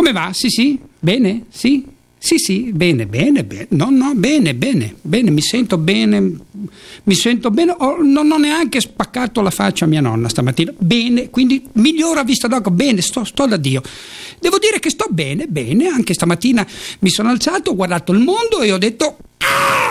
Come va? Sì, bene? Sì, bene, no, bene, mi sento bene, non ho neanche spaccato la faccia a mia nonna stamattina, bene, quindi migliora a vista d'occhio, bene, sto da Dio. Devo dire che sto bene, anche stamattina mi sono alzato, ho guardato il mondo e ho detto